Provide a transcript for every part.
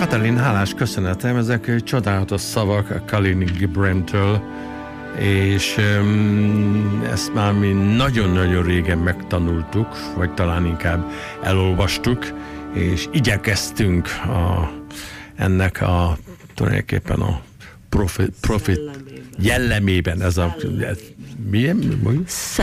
Katalin, hálás köszönetem, ezek csodálatos szavak a Khalil Gibran-től, és ezt már mi nagyon-nagyon régen megtanultuk, vagy talán inkább elolvastuk, és igyekeztünk ennek tulajdonképpen a profit jellemében, ez a milyen?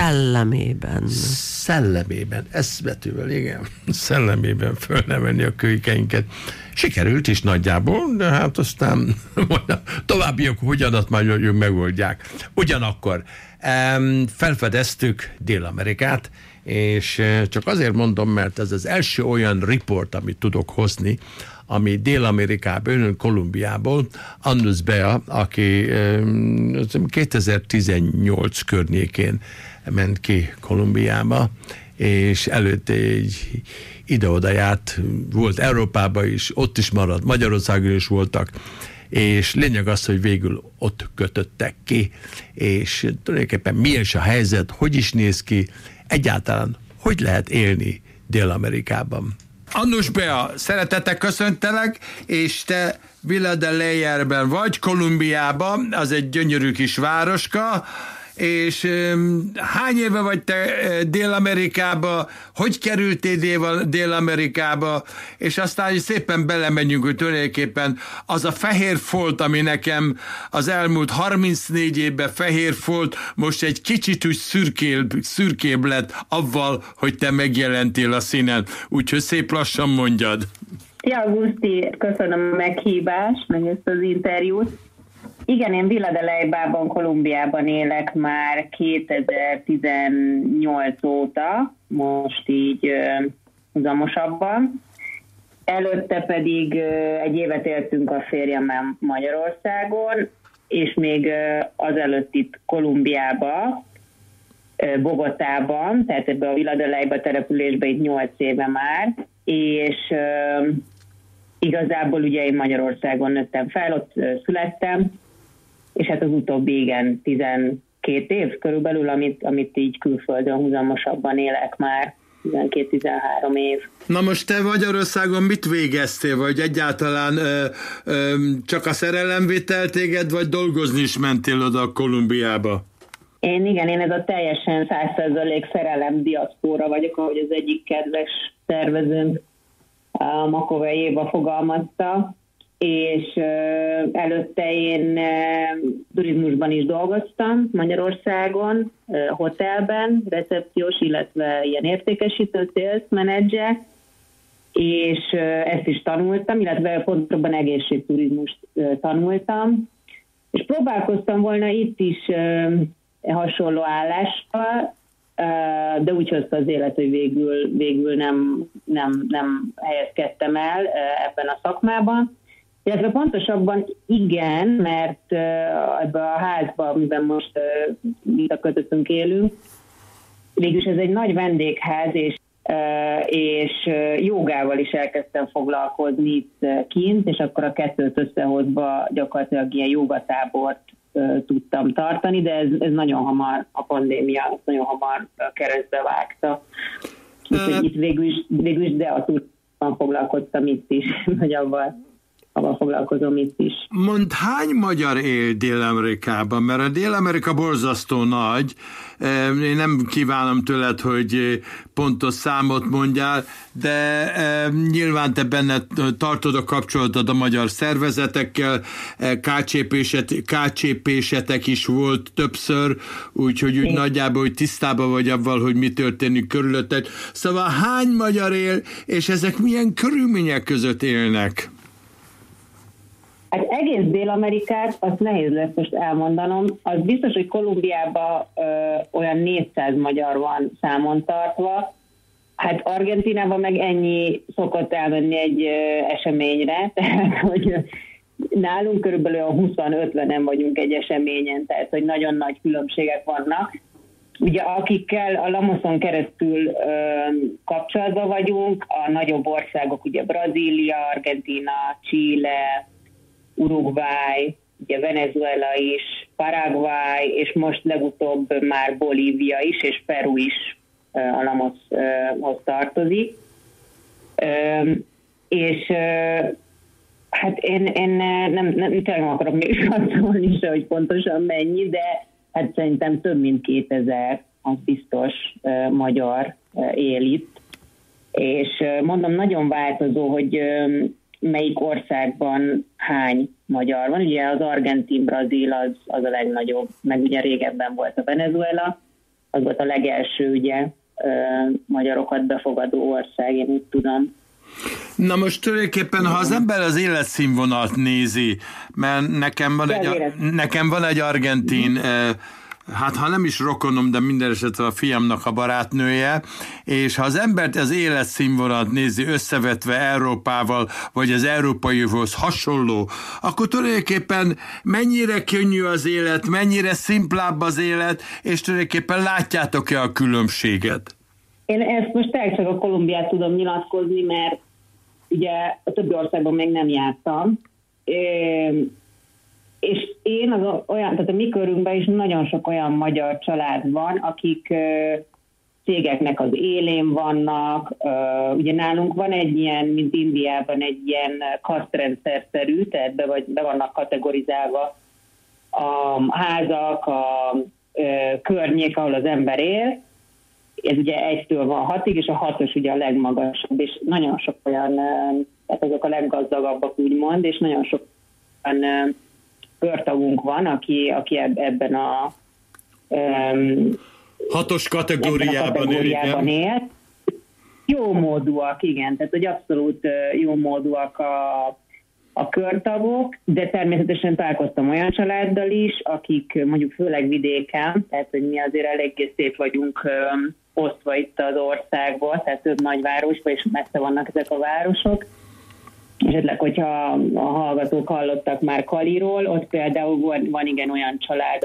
Szellemében, eszbetűvel, igen, szellemében fölnevelni a kölykeinket. Sikerült is nagyjából, de hát aztán továbbiak hogyanat már megoldják. Ugyanakkor felfedeztük Dél-Amerikát, és csak azért mondom, mert ez az első olyan riport, amit tudok hozni, ami Dél-Amerikából, Kolumbiából, Andrus Bea, aki 2018 környékén ment ki Kolumbiába, és előtte egy ide-oda járt, volt Európában is, ott is maradt, Magyarországon is voltak, és lényeg az, hogy végül ott kötöttek ki, és tulajdonképpen mi is a helyzet, hogy is néz ki, egyáltalán hogy lehet élni Dél-Amerikában. Andrus Bea, szeretettel köszöntelek, és te Villa de Leyerben vagy, Kolumbiában, az egy gyönyörű kis városka, és hány éve vagy te Dél-Amerikába, hogy kerültél Dél-Amerikába, és aztán szépen belemenjünk, hogy tulajdonképpen az a fehér folt, ami nekem az elmúlt 34 évben fehér folt, most egy kicsit úgy szürkébb lett avval, hogy te megjelentél a színen. Úgyhogy szép lassan mondjad. Szia, Auguszti, köszönöm a meghívást, meg ezt az interjút. Igen, én Villa de Leybában, Kolumbiában élek már 2018 óta, most így húzamosabban. Előtte pedig egy évet éltünk a férjemmel Magyarországon, és még azelőtt itt Kolumbiába, Bogotában, tehát ebbe a Villa de Leyba településbe itt 8 éve már, és igazából ugye én Magyarországon nőttem fel, ott születtem, és hát az utóbbi igen 12 év körülbelül, amit így külföldön húzamosabban élek már, 12-13 év. Na most te Magyarországon mit végeztél, vagy egyáltalán csak a szerelem vitt el téged, vagy dolgozni is mentél oda a Kolumbiába? Én ez a teljesen 100% szerelem diaszpóra vagyok, ahogy az egyik kedves szervezőnk, Makovei Éva fogalmazta, és előtte én turizmusban is dolgoztam Magyarországon, hotelben, recepciós, illetve ilyen értékesítő sales menedzser, és ezt is tanultam, illetve pontosabban egészségturizmust tanultam, és próbálkoztam volna itt is hasonló állással, de úgy hozta az élet, hogy végül nem helyezkedtem el ebben a szakmában. Illetve pontosabban igen, mert ebben a házban, amiben most itt a közöttünk élünk, végülis ez egy nagy vendégház, és jogával is elkezdtem foglalkozni itt kint, és akkor a kettőt összehozva gyakorlatilag ilyen jogatábort tudtam tartani, de ez nagyon hamar, a pandémia nagyon hamar keresztbe vágta. Úgyhogy itt végül is de a turizmusban foglalkoztam itt is, vagy avval foglalkozom itt is. Mondd, hány magyar él Dél-Amerikában? Mert a Dél-Amerika borzasztó nagy. Én nem kívánom tőled, hogy pontos számot mondjál, de nyilván te benne tartod a kapcsolatot a magyar szervezetekkel, KCP-setek is volt többször, úgyhogy úgy nagyjából hogy tisztában vagy avval, hogy mi történik körülötted. Szóval hány magyar él, és ezek milyen körülmények között élnek? Hát egész Dél-Amerikát, azt nehéz lesz most elmondanom. Az biztos, hogy Kolumbiában olyan 400 magyar van számon tartva. Hát Argentínában meg ennyi szokott elmenni egy eseményre, tehát hogy nálunk körülbelül a 20-50-en vagyunk egy eseményen, tehát hogy nagyon nagy különbségek vannak. Ugye akikkel a Lamoszon keresztül kapcsolatban vagyunk, a nagyobb országok, ugye Brazília, Argentína, Chile, Uruguay, ugye Venezuela is, Paraguay, és most legutóbb már Bolívia is, és Peru is a Lamoszhoz tartozik. És Hát én nem akarok még azt mondani se, hogy pontosan mennyi, de hát szerintem több mint 2000, az biztos magyar él itt. És mondom, nagyon változó, hogy melyik országban hány magyar van. Ugye az argentin-brazil az a legnagyobb, meg ugye régebben volt a Venezuela, az volt a legelső ugye magyarokat befogadó ország, én úgy tudom. Na most tulajdonképpen, ha az ember az életszínvonalat nézi, mert nekem van egy argentin, hát ha nem is rokonom, de minden esetre a fiamnak a barátnője, és ha az embert az életszínvonalat nézi összevetve Európával, vagy az európaihoz hasonló, akkor tulajdonképpen mennyire könnyű az élet, mennyire szimplább az élet, és tulajdonképpen látjátok-e a különbséget? Én ezt most csak a Kolumbiát tudom nyilatkozni, mert ugye a többi országban még nem jártam, és én tehát a mi körünkben is nagyon sok olyan magyar család van, akik cégeknek az élén vannak. Ugye nálunk van egy ilyen, mint Indiában, egy ilyen kasztrendszerszerű, tehát be vannak kategorizálva a házak, a környék, ahol az ember él. Ez ugye 1-től van 6-ig, és a 6-os ugye a legmagasabb, és nagyon sok olyan, tehát azok a leggazdagabbak úgymond, és nagyon sok olyan körtagunk van, aki ebben a 6-os kategóriában él. Jó módúak, igen, tehát hogy abszolút jó módúak a körtagok, de természetesen találkoztam olyan családdal is, akik mondjuk főleg vidéken, tehát hogy mi azért eléggé szép vagyunk osztva itt az országból, tehát több nagyvárosban, és messze vannak ezek a városok. Esetleg, hogyha a hallgatók hallottak már Kaliról, ott például van igen olyan család,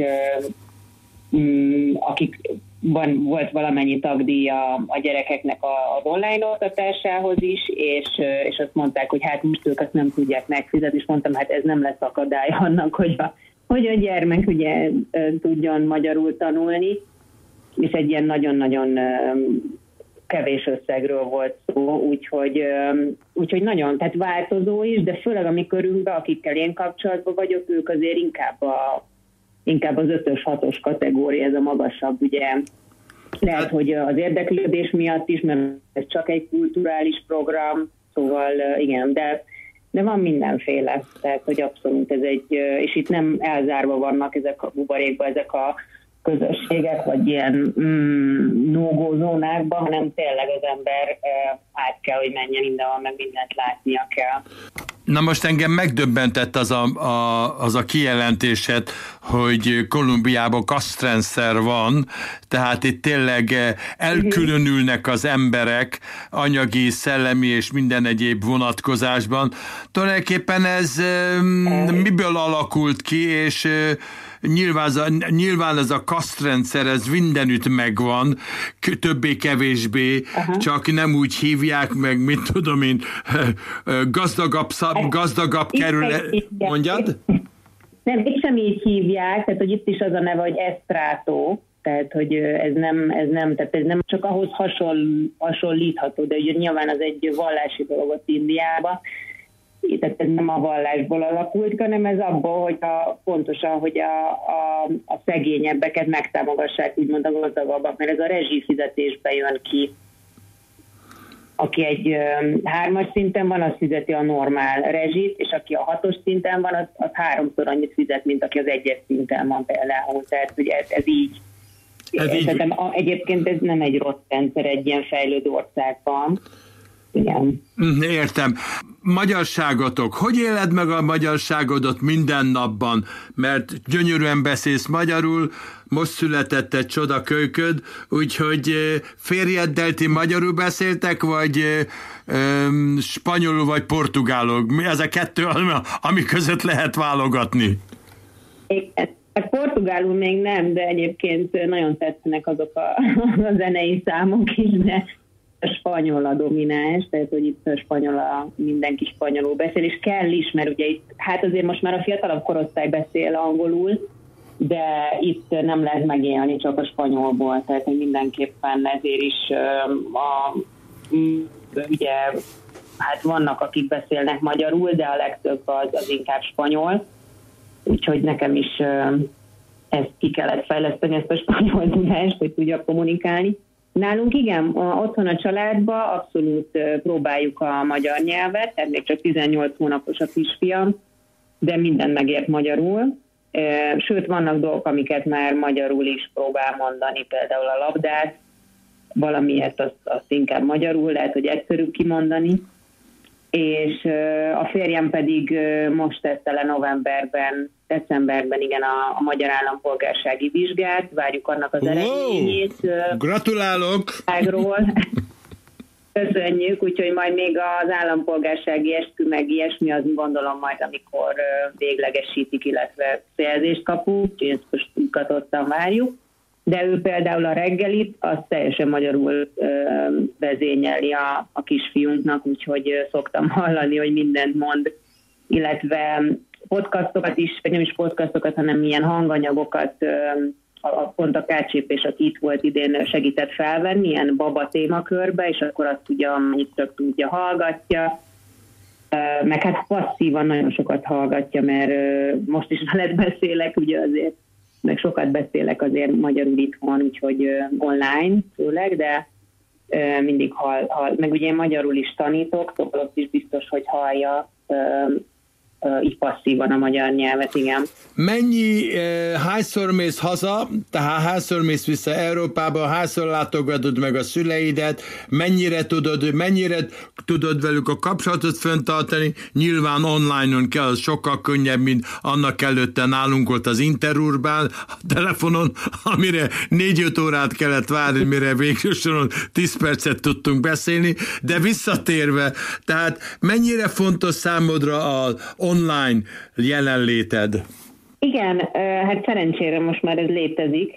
volt valamennyi tagdíj a gyerekeknek az online oktatásához is, és azt mondták, hogy hát most ők azt nem tudják megfizetni, és mondtam, hát ez nem lesz akadály annak, hogy a gyermek ugye tudjon magyarul tanulni, és egy ilyen nagyon-nagyon kevés összegről volt szó, úgyhogy nagyon, tehát változó is, de főleg a mi körünkben, akikkel én kapcsolatban vagyok, ők azért inkább az 5-ös, 6-os kategória, ez a magasabb, ugye. Lehet, hogy az érdeklődés miatt is, mert ez csak egy kulturális program, szóval igen, de van mindenféle, tehát hogy abszolút ez és itt nem elzárva vannak ezek a buborékban, ezek a közösségek, vagy ilyen no-go zónákban, hanem tényleg az ember át kell, hogy menjen mindenhol, meg mindent látnia kell. Na most engem megdöbbentett az a kijelentésed, hogy Kolumbiában kasztrendszer van, tehát itt tényleg elkülönülnek az emberek anyagi, szellemi és minden egyéb vonatkozásban. Tulajdonképpen ez miből alakult ki, és nyilván ez a kasztrendszer, ez mindenütt megvan, többé-kevésbé, csak nem úgy hívják meg, mint tudom én, gazdagabb kerület. Mondjad? Nem, itt sem így hívják, tehát hogy itt is az a neve, hogy estrátó, tehát hogy ez nem csak ahhoz hasonlítható, de ugye nyilván az egy vallási dolog ott Indiában, tehát ez nem a vallásból alakult, hanem ez abból, hogy pontosan, hogy a szegényebbeket megtámogassák, úgymond a gazdagabbak, mert ez a rezsifizetésbe jön ki. Aki egy 3-as szinten van, az fizeti a normál rezsit, és aki a 6-os szinten van, az 3-szor annyit fizet, mint aki az 1-es szinten van például. Tehát ugye ez így. Egyébként ez nem egy rossz rendszer egy ilyen fejlődő országban. Igen. Értem. Magyarságotok. Hogy éled meg a magyarságodat minden napban? Mert gyönyörűen beszélsz magyarul, most született egy csoda kölyköd, úgyhogy férjeddel ti magyarul beszéltek, vagy spanyolul, vagy portugálul? Ez a kettő, ami között lehet válogatni? Portugálul még nem, de egyébként nagyon tetszenek azok a zenei számok is, de a spanyol a domináns, tehát hogy itt a spanyol, mindenki spanyolul beszél, és kell is, mert ugye itt, hát azért most már a fiatalabb korosztály beszél angolul, de itt nem lehet megélni csak a spanyolból, tehát mindenképpen ezért is ugye hát vannak, akik beszélnek magyarul, de a legtöbb az inkább spanyol, úgyhogy nekem is ezt ki kellett fejleszteni, ezt a spanyol tudást, hogy tudjak kommunikálni. Nálunk igen, otthon a családban abszolút próbáljuk a magyar nyelvet, tehát még csak 18 hónapos a kisfiam, de mindent megért magyarul. Sőt, vannak dolgok, amiket már magyarul is próbál mondani, például a labdát, valamiért azt inkább magyarul, lehet, hogy egyszerűbb kimondani. És a férjem pedig most tette le decemberben igen a magyar állampolgársági vizsgát, várjuk annak az eredményét. Gratulálok! Köszönjük, úgyhogy majd még az állampolgársági eskü meg ilyesmi, az gondolom majd, amikor véglegesítik, illetve szerzést kapunk, úgyhogy ezt most katottan várjuk. De ő például a reggelit, azt teljesen magyarul vezényeli a kisfiunknak, úgyhogy szoktam hallani, hogy mindent mond, illetve podcastokat is, vagy nem is podcastokat, hanem ilyen hanganyagokat, pont a Kácsépés, aki itt volt idén, segített felvenni, ilyen baba témakörbe, és akkor azt ugye, amennyit tök tudja, hallgatja, meg hát passzívan nagyon sokat hallgatja, mert most is veled beszélek, ugye azért, meg sokat beszélek azért magyarul itthon, úgyhogy online főleg, de mindig hall. Meg ugye én magyarul is tanítok, szóval ott is biztos, hogy hallja így passzívan a magyar nyelvet, igen. Hányszor mész haza, tehát hányszor mész vissza Európába, hányszor látogatod meg a szüleidet, mennyire tudod velük a kapcsolatot fenntartani, nyilván online-on kell, sokkal könnyebb, mint annak előtte nálunk volt az Interurbán, a telefonon, amire 4-5 órát kellett várni, mire végül soron 10 percet tudtunk beszélni, de visszatérve, tehát mennyire fontos számodra az online jelenléted? Igen, hát szerencsére most már ez létezik,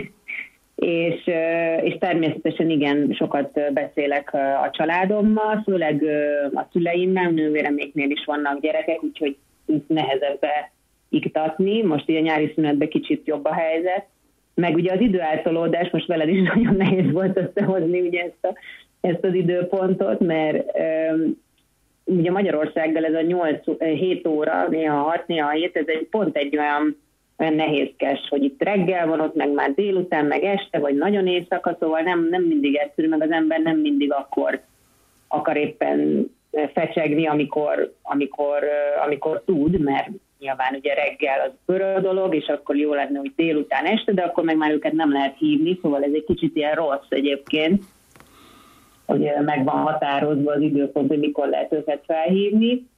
és természetesen igen, sokat beszélek a családommal, főleg a szüleimmel, nővéreméknél is vannak gyerekek, úgyhogy nehezebb beiktatni. Most ugye a nyári szünetben kicsit jobb a helyzet, meg ugye az időeltolódás, most veled is nagyon nehéz volt összehozni ugye ezt az időpontot, mert ugye Magyarországgal ez a 7 óra, néha 6, néha 7, ez pont egy olyan nehézkes, hogy itt reggel van, ott meg már délután, meg este, vagy nagyon éjszaka, szóval nem mindig egyszerű, meg az ember nem mindig akkor akar éppen fecsegni, amikor tud, mert nyilván ugye reggel az pöröl dolog, és akkor jó lenne, hogy délután este, de akkor meg már őket nem lehet hívni, szóval ez egy kicsit ilyen rossz egyébként, hogy meg van határozva az időpont, hogy mikor lehet őket felhívni.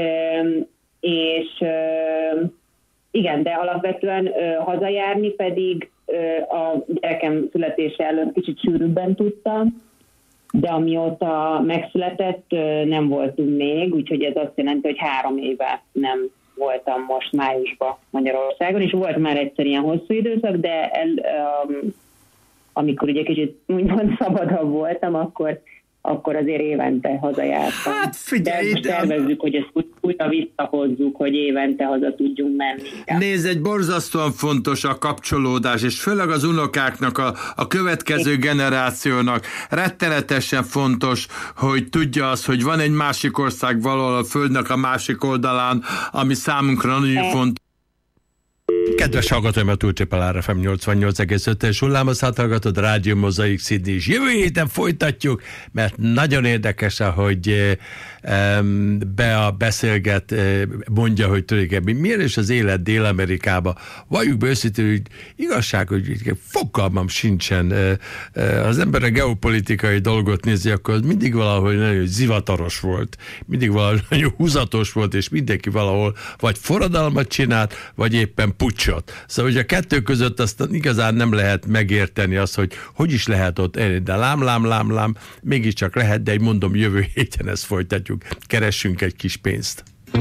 És igen, de alapvetően hazajárni pedig a gyerekem születése előtt kicsit sűrűbben tudtam, de amióta megszületett, nem voltunk még, úgyhogy ez azt jelenti, hogy 3 éve nem voltam most májusban Magyarországon, és volt már egyszer ilyen hosszú időszak, de amikor ugye kicsit úgymond szabadabb voltam, akkor azért évente hazajártam. Hát figyelj! De tervezzük, hogy ezt újra visszahozzuk, hogy évente haza tudjunk menni. Nézd, egy borzasztóan fontos a kapcsolódás, és főleg az unokáknak, a következő generációnak rettenetesen fontos, hogy tudja az, hogy van egy másik ország valahol a földnek a másik oldalán, ami számunkra nagyon fontos. Kedves hallgatóim, a Túlcsépel RFM 88,5-es hullámhoz hallgatod, Rádió Mozaik Sydney is. Jövő héten folytatjuk, mert nagyon érdekes, ahogy Bea beszélget, mondja, hogy tulajdonképpen miért is az élet Dél-Amerikába. Valljuk be őszintén, hogy igazság, hogy fogalmam sincsen. Az ember a geopolitikai dolgot nézi, akkor az mindig valahol nagyon zivataros volt, mindig valahol nagyon húzatos volt, és mindenki valahol vagy forradalmat csinált, vagy éppen puccsot. Szóval, hogy a kettő között azt igazán nem lehet megérteni azt, hogy is lehet ott elérni, de lám, mégiscsak lehet, de mondom, jövő héten ezt folytatjuk. Keressünk egy kis pénzt.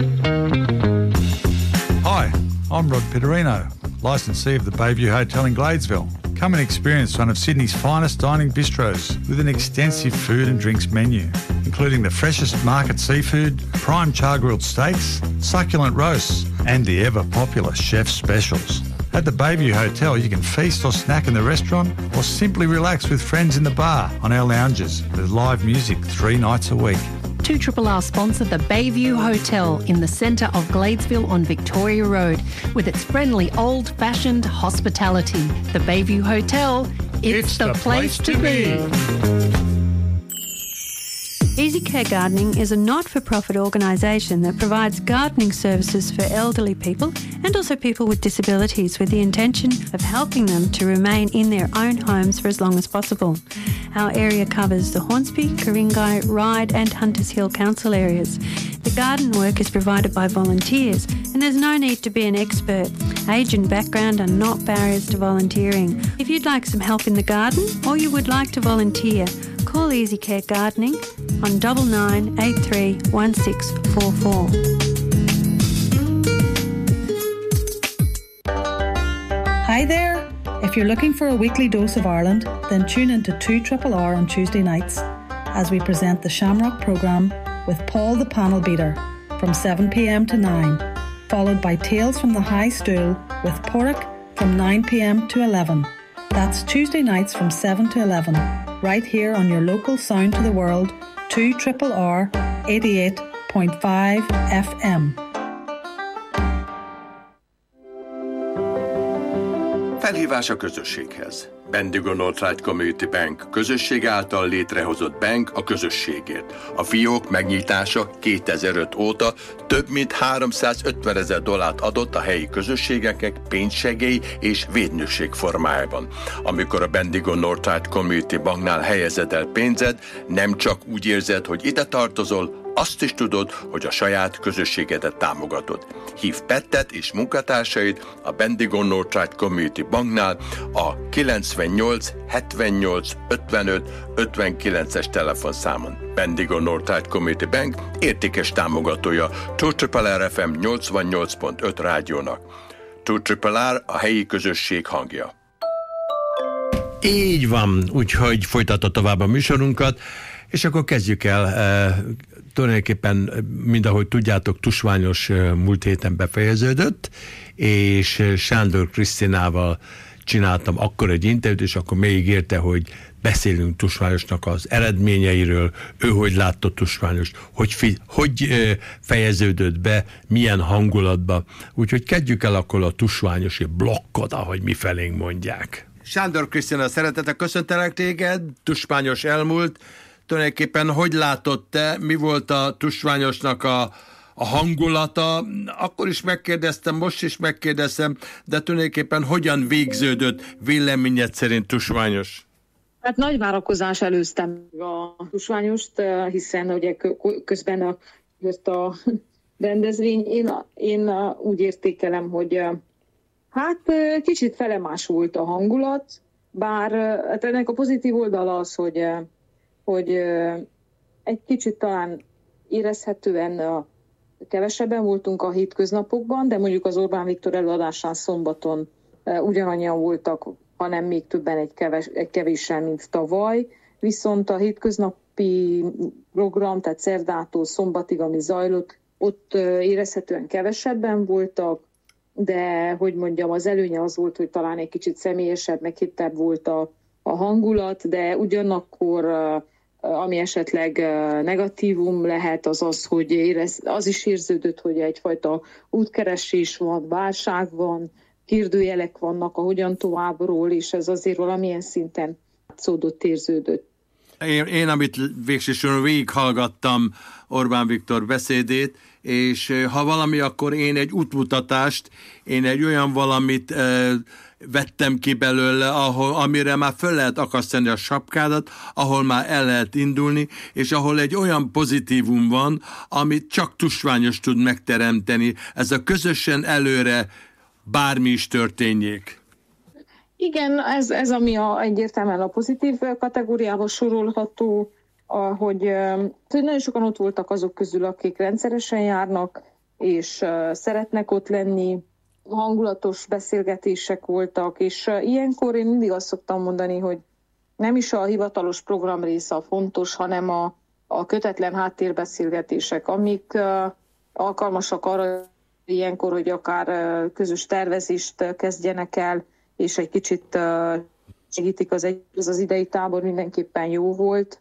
Hi, I'm Rod Pitterino, licensee of the Bayview Hotel in Gladesville. Come and experience one of Sydney's finest dining bistros with an extensive food and drinks menu, including the freshest market seafood, prime char-grilled steaks, succulent roasts, and the ever-popular chef's specials. At the Bayview Hotel, you can feast or snack in the restaurant or simply relax with friends in the bar on our lounges with live music 3 nights a week. 2RRR sponsor the Bayview Hotel in the centre of Gladesville on Victoria Road with its friendly old-fashioned hospitality. The Bayview Hotel, it's the place to be. Easy Care Gardening is a not-for-profit organisation that provides gardening services for elderly people and also people with disabilities with the intention of helping them to remain in their own homes for as long as possible. Our area covers the Hornsby, Ku-ring-gai, Ryde and Hunters Hill council areas. The garden work is provided by volunteers and there's no need to be an expert. Age and background are not barriers to volunteering. If you'd like some help in the garden or you would like to volunteer, call Easy Care Gardening on 9983 1644. Hi there! If you're looking for a weekly dose of Ireland, then tune into 2RRR on Tuesday nights as we present the Shamrock programme with Paul the Panel Beater from 7 p.m. to 9, followed by Tales from the High Stool with Porrick from 9 p.m. to 11. That's Tuesday nights from 7 to 11, right here on your local Sound to the World, 2RRR 88.5 FM. Felhívás a közösséghez. Bendigo Northside Community Bank, közösség által létrehozott bank a közösségért. A fiók megnyitása 2005 óta több mint $350,000 adott a helyi közösségeknek pénzsegély és védnökség formájában. Amikor a Bendigo Northside Community Banknál helyezed el pénzed, nem csak úgy érzed, hogy ide tartozol, azt is tudod, hogy a saját közösségedet támogatod. Hív Pettet és munkatársait a Bendigo Northside Community Banknál a 98 78 55 59-es telefonszámon. Bendigo Northside Community Bank értékes támogatója 2RRR FM 88.5 rádiónak. 2RRR a helyi közösség hangja. Így van, úgyhogy folytatta tovább a műsorunkat, és akkor kezdjük el. Tulajdonképpen, mind ahogy tudjátok, tusványos múlt héten befejeződött, és Sándor Krisztinával csináltam akkor egy interjút, és akkor még érte, hogy beszélünk tusványosnak az eredményeiről, ő hogy látta tusványost, hogy fejeződött be, milyen hangulatba. Úgyhogy kezdjük el akkor a tusványosi blokkot, ahogy mi felénk mondják. Sándor Krisztina, szeretettel köszöntelek téged, tusványos elmúlt. Tulajdonképpen hogy látod te, mi volt a tusványosnak a hangulata? Akkor is megkérdeztem, most is megkérdezem, de tulajdonképpen hogyan végződött véleményed szerint tusványos? Hát nagy várakozás előztem a tusványost, hiszen ugye közben jött a rendezvény. Én úgy értékelem, hogy hát kicsit felemásult a hangulat, bár hát ennek a pozitív oldala az, hogy egy kicsit talán érezhetően kevesebben voltunk a hétköznapokban, de mondjuk az Orbán Viktor előadásán szombaton ugyanannyian voltak, hanem még többen egy kevéssel, mint tavaly. Viszont a hétköznapi program, tehát szerdától szombatig, ami zajlott, ott érezhetően kevesebben voltak, de hogy mondjam, az előnye az volt, hogy talán egy kicsit személyesebb, meg hittebb volt a hangulat, de ugyanakkor ami esetleg negatívum lehet, az, hogy az is érződött, hogy egyfajta útkeresés van, válság van, kérdőjelek vannak a hogyan továbbról, és ez azért valamilyen szinten szódott, érződött. Én amit végsősorban végighallgattam Orbán Viktor beszédét, és ha valami, akkor én egy útmutatást, én egy olyan valamit vettem ki belőle, amire már föl lehet akasztani a sapkádat, ahol már el lehet indulni, és ahol egy olyan pozitívum van, amit csak tusványos tud megteremteni. Ez a közösen előre bármi is történjék. Igen, ez ami egyértelműen a pozitív kategóriába sorolható, hogy nagyon sokan ott voltak azok közül, akik rendszeresen járnak, és szeretnek ott lenni, hangulatos beszélgetések voltak, és ilyenkor én mindig azt szoktam mondani, hogy nem is a hivatalos program része a fontos, hanem a kötetlen háttérbeszélgetések, amik alkalmasak arra ilyenkor, hogy akár közös tervezést kezdjenek el, és egy kicsit segítik az idei tábor mindenképpen jó volt.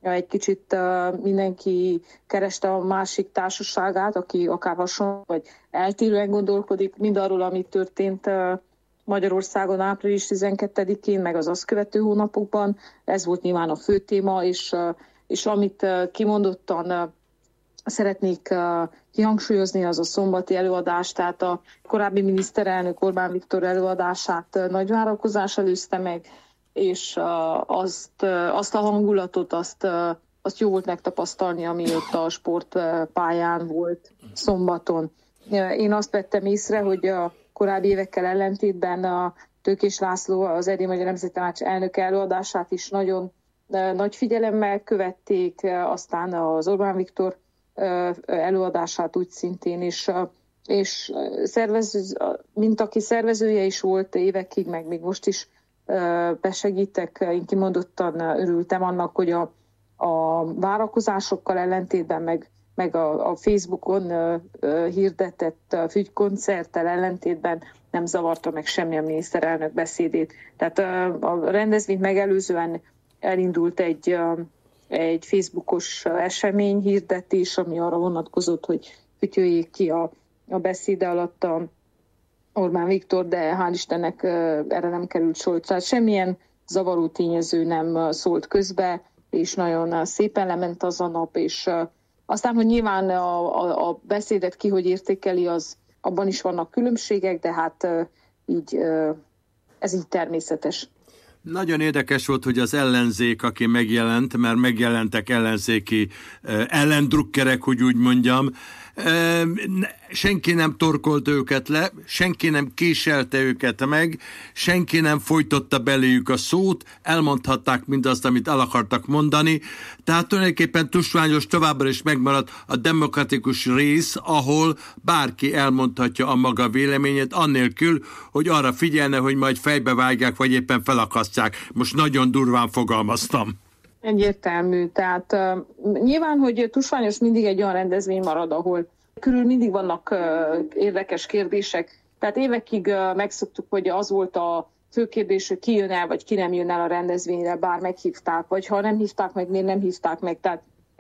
egy kicsit mindenki kereste a másik társaságát, aki akár hasonló, vagy eltérően gondolkodik mindarról, ami történt Magyarországon április 12-én, meg az azt követő hónapokban. Ez volt nyilván a fő téma, és amit kimondottan szeretnék kihangsúlyozni, az a szombati előadás, tehát a korábbi miniszterelnök Orbán Viktor előadását nagy várakozás előzte meg, és azt a hangulatot, azt jó volt megtapasztalni, ami ott a sportpályán volt szombaton. Én azt vettem észre, hogy a korábbi évekkel ellentétben a Tőkés László, az Erdélyi Magyar Nemzeti Tanács elnök előadását is nagyon nagy figyelemmel követték, aztán az Orbán Viktor előadását úgy szintén, és mint aki szervezője is volt évekig, meg még most is besegítek, én kimondottan örültem annak, hogy a várakozásokkal ellentétben, meg a Facebookon hirdetett fügykoncerttel ellentétben nem zavarta meg semmi a miniszterelnök beszédét. Tehát a rendezvényt megelőzően elindult egy Facebookos esemény hirdetés, ami arra vonatkozott, hogy fütyöljék ki a beszéde alatt a Orbán Viktor, de hál' Istennek erre nem került sor. Tehát semmilyen zavaró tényező nem szólt közbe, és nagyon szépen lement az a nap, és aztán, hogy nyilván a beszédet ki, hogy értékeli, az abban is vannak különbségek, de hát így, ez így természetes. Nagyon érdekes volt, hogy az ellenzék, aki megjelent, mert megjelentek ellenzéki ellendrukkerek, hogy úgy mondjam, senki nem torkolt őket le, senki nem késelte őket meg, senki nem folytotta beléjük a szót, elmondhatták mindazt, amit el akartak mondani, tehát tulajdonképpen tusványos továbbra is megmaradt a demokratikus rész, ahol bárki elmondhatja a maga véleményét, annélkül, hogy arra figyelne, hogy majd fejbevágják, vagy éppen felakasztják. Most nagyon durván fogalmaztam. Egyértelmű. Tehát nyilván, hogy tusványos mindig egy olyan rendezvény marad, ahol körül mindig vannak érdekes kérdések. Tehát évekig megszoktuk, hogy az volt a fő kérdés, hogy ki jön el, vagy ki nem jön el a rendezvényre, bár meghívták, vagy ha nem hívták meg, miért nem hívták meg. Tehát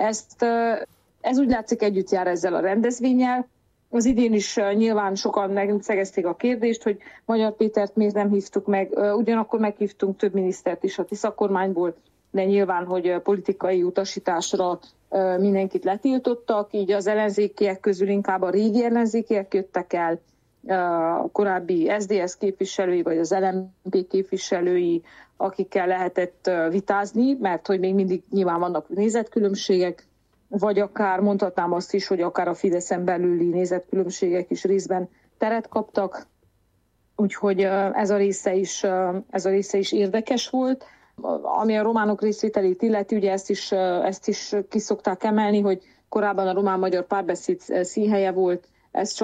ez úgy látszik együtt jár ezzel a rendezvénnyel. Az idén is nyilván sokan megszegezték a kérdést, hogy Magyar Pétert miért nem hívtuk meg. Ugyanakkor meghívtunk több minisztert is a Tisza kormányból, de nyilván, hogy politikai utasításra mindenkit letiltottak, így az ellenzékiek közül inkább a régi ellenzékiek jöttek el, a korábbi SZDSZ képviselői, vagy az LMP képviselői, akikkel lehetett vitázni, mert hogy még mindig nyilván vannak nézetkülönbségek, vagy akár mondhatnám azt is, hogy akár a Fideszen belüli nézetkülönbségek is részben teret kaptak, úgyhogy ez a része is érdekes volt. Ami a románok részvételét illeti, ugye ezt is ki szokták emelni, hogy korábban a román-magyar párbeszéd színhelye volt, ez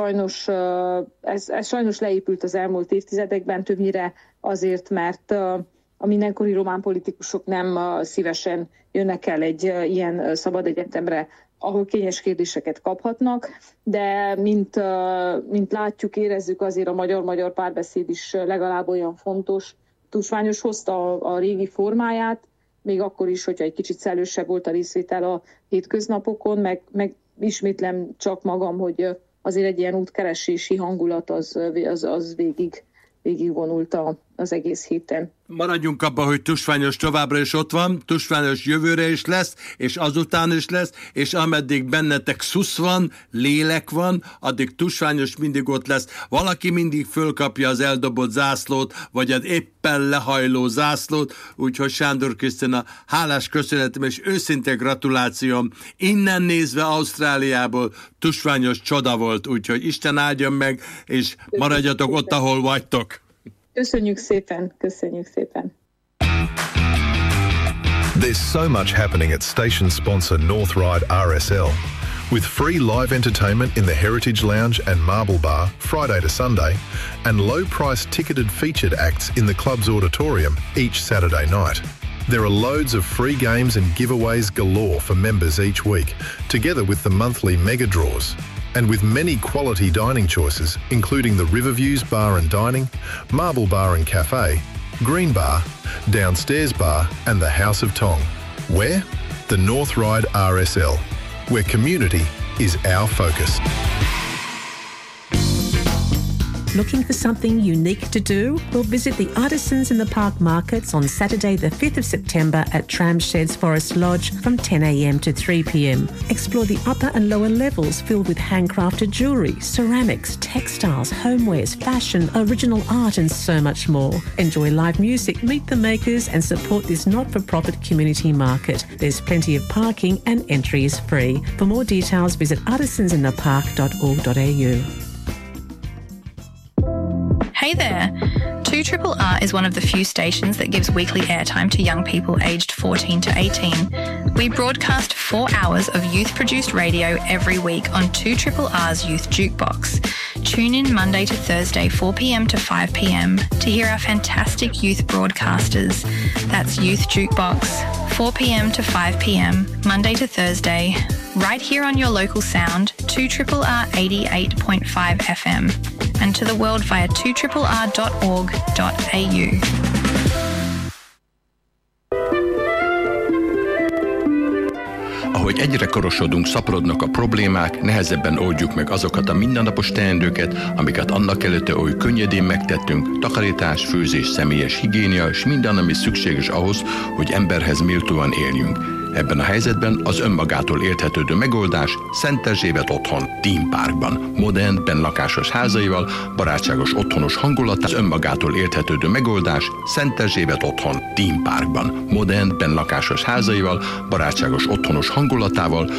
sajnos leépült az elmúlt évtizedekben, többnyire azért, mert a mindenkori román politikusok nem szívesen jönnek el egy ilyen szabad egyetemre, ahol kényes kérdéseket kaphatnak, de mint látjuk, érezzük, azért a magyar-magyar párbeszéd is legalább olyan fontos. Tusványos hozta a régi formáját, még akkor is, hogyha egy kicsit szellősebb volt a részvétel a hétköznapokon, meg ismétlem csak magam, hogy azért egy ilyen útkeresési hangulat az végig vonult az egész héten. Maradjunk abban, hogy tusványos továbbra is ott van, tusványos jövőre is lesz, és azután is lesz, és ameddig bennetek szusz van, lélek van, addig tusványos mindig ott lesz. Valaki mindig fölkapja az eldobott zászlót, vagy az éppen lehajló zászlót, úgyhogy Sándor Krisztina, hálás köszönetem és őszinte gratulációm. Innen nézve Ausztráliából tusványos csoda volt, úgyhogy Isten áldjon meg, és maradjatok ott, ahol vagytok. Köszönjük szépen, köszönjük szépen. There's so much happening at station sponsor North Ryde RSL. With free live entertainment in the Heritage Lounge and Marble Bar Friday to Sunday, and low-priced ticketed featured acts in the club's auditorium each Saturday night. There are loads of free games and giveaways galore for members each week, together with the monthly mega draws. And with many quality dining choices, including the Riverviews Bar and Dining, Marble Bar and Cafe, Green Bar, Downstairs Bar and the House of Tong. Where? the North Ryde RSL, where community is our focus. Looking for something unique to do? Well, visit the Artisans in the Park markets on Saturday the 5th of September at Tramsheds Forest Lodge from 10 a.m. to 3 p.m. Explore the upper and lower levels filled with handcrafted jewellery, ceramics, textiles, homewares, fashion, original art and so much more. Enjoy live music, meet the makers and support this not-for-profit community market. There's plenty of parking and entry is free. For more details, visit artisansinthepark.org.au. Hey there! 2RRR is one of the few stations that gives weekly airtime to young people aged 14 to 18. We broadcast 4 hours of youth-produced radio every week on 2RRR's Youth Jukebox. Tune in Monday to Thursday 4 p.m. to 5 p.m. to hear our fantastic youth broadcasters. That's Youth Jukebox, 4 p.m. to 5 p.m, Monday to Thursday, right here on your local sound, 2RRR 88.5 FM. And to the world via 2rrr.org.au. Ahogy egyre korosodunk, szaporodnak a problémák, nehezebben oldjuk meg azokat a mindennapos teendőket, amiket annak előtte oly könnyedén megtettünk, takarítás, főzés, személyes higiénia, és minden, ami szükséges ahhoz, hogy emberhez méltóan éljünk. Ebben a helyzetben az önmagától érthetődő megoldás Szent Erzsébet otthon, Dean Parkban. Modern, bennlakásos házaival, barátságos otthonos hangulat, az önmagától érthetődő megoldás Szent Erzsébet otthon, Dean Parkban. Modern, bennlakásos házaival, barátságos otthonos hangulatával,